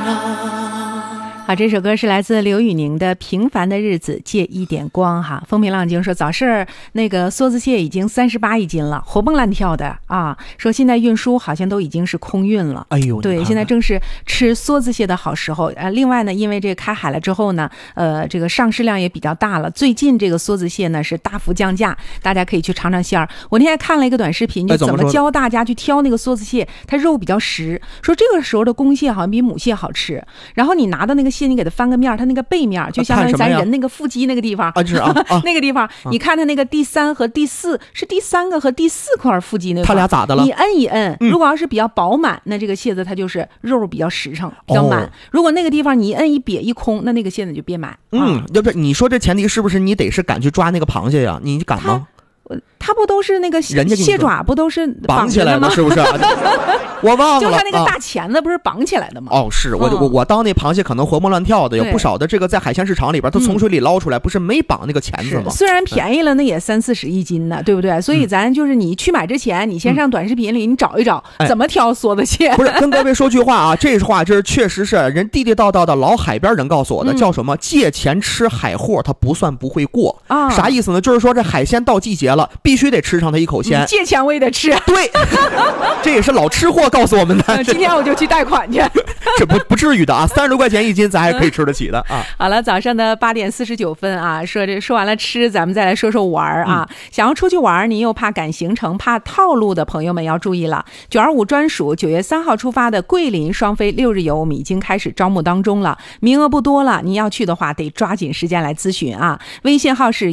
好，这首歌是来自刘宇宁的《平凡的日子借一点光》哈。风平浪静说早市那个梭子蟹已经38一斤了，活蹦乱跳的啊。说现在运输好像都已经是空运了。 哎呦， 对，现在正是吃梭子蟹的好时候。另外呢，因为这个开海了之后呢，这个上市量也比较大了。最近这个梭子蟹呢是大幅降价，大家可以去尝尝鲜儿。我那天看了一个短视频，就怎么教大家去挑那个梭子蟹，它肉比较实。说这个时候的公蟹好像比母蟹好吃。然后你拿到那个蟹，你给它翻个面，它那个背面就相当于咱人那个腹肌那个地方啊，是啊， 那个地方，你看它那个第3和第4是第3个和第4块腹肌那块， 它俩咋的了？ 你摁一摁，如果要是比较饱满，那这个蟹子它就是肉比较实诚，比较满。如果那个地方你一摁一瘪一空，那个蟹子就别买。 要不你说这前提是不是你得是敢去抓那个螃蟹呀？你敢吗？ 它不都是那个蟹爪不都是绑起来的吗？是不是？我忘了， 就它那个大钳子不是绑起来的吗？ 哦，是我当那螃蟹可能活蹦乱跳的，有不少的这个在海鲜市场里边，它从水里捞出来，不是没绑那个钳子吗？ 虽然便宜了，那也30-40一斤呢，对不对？所以咱就是你去买之前，你先上短视频里你找一找怎么挑梭子蟹。 不是跟各位说句话啊，这话这确实是人地地道道的老海边人告诉我的，叫什么？借钱吃海货，它不算不会过啊。啥意思呢？就是说这海鲜到季节了，必须得吃上它一口鲜。 借钱我也得吃。 对，这也是老吃货告诉我们的。 今天我就去贷款去。 这不至于的啊，30多块钱一斤，咱还可以吃得起的啊。 好了，早上的8点49分啊，说完了吃，咱们再来说说玩啊。想要出去玩，你又怕赶行程、怕套路的朋友们要注意了。925专属9月3号出发的桂林双飞6日游，我们已经开始招募当中了，名额不多了，你要去的话得抓紧时间来咨询啊。微信号是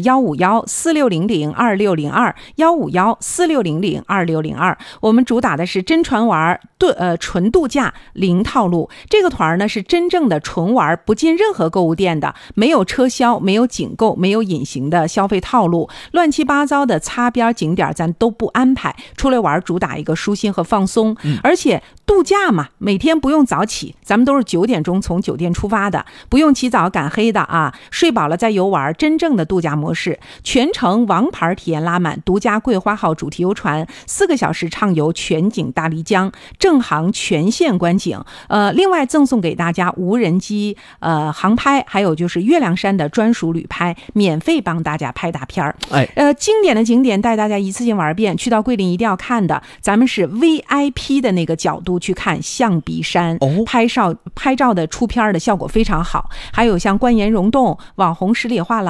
15146002602，15146002602。我们主打的是真船玩，纯度假零套路。这个团呢是真正的纯玩，不进任何购物店的，没有车销，没有紧购，没有隐形的消费套路，乱七八糟的擦边景点咱都不安排。出来玩主打一个舒心和放松，而且度假嘛，每天不用早起，咱们都是9点钟从酒店出发的，不用起早赶黑的啊，睡饱了再游玩，真正的度假模式，全程王牌体验拉满，独家桂花号主题游船，4个小时畅游全景大丽江，正航全线观景，另外赠送给大家无人机航拍，还有就是月亮山的专属旅拍，免费帮大家拍大片儿。经典的景点带大家一次性玩遍，去到桂林一定要看的，咱们是 VIP 的那个角度去看象鼻山，拍照的出片的效果非常好，还有像关岩溶洞、网红十里画廊。